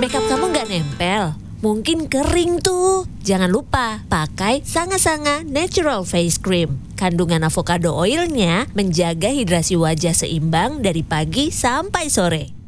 Makeup kamu nggak nempel? Mungkin kering tuh. Jangan lupa pakai Sanga Sanga Natural Face Cream. Kandungan avocado oilnya menjaga hidrasi wajah seimbang dari pagi sampai sore.